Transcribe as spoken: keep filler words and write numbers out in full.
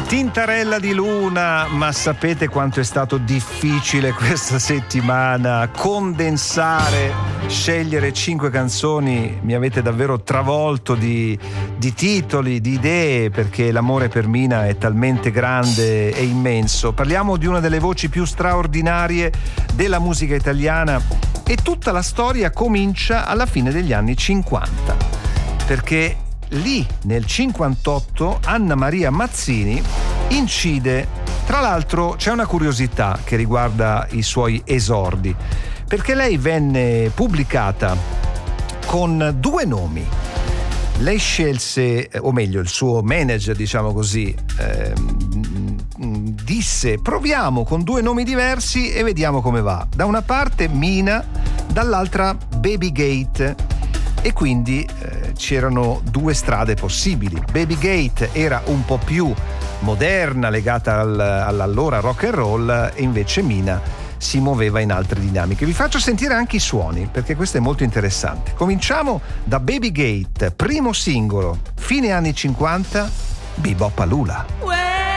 Tintarella di Luna, ma sapete quanto è stato difficile questa settimana condensare, scegliere cinque canzoni? Mi avete davvero travolto di, di titoli, di idee, perché l'amore per Mina è talmente grande e immenso. Parliamo di una delle voci più straordinarie della musica italiana e tutta la storia comincia alla fine degli anni cinquanta, perché lì nel cinquantotto Anna Maria Mazzini incide. Tra l'altro c'è una curiosità che riguarda i suoi esordi, perché lei venne pubblicata con due nomi. Lei scelse, o meglio il suo manager, diciamo così, eh, disse: proviamo con due nomi diversi e vediamo come va. Da una parte Mina, dall'altra Babygate. E quindi eh, c'erano due strade possibili. Babygate era un po' più moderna, legata al, all'allora rock and roll, e invece Mina si muoveva in altre dinamiche. Vi faccio sentire anche i suoni, perché questo è molto interessante. Cominciamo da Babygate, primo singolo, fine anni cinquanta, Bebop Alula.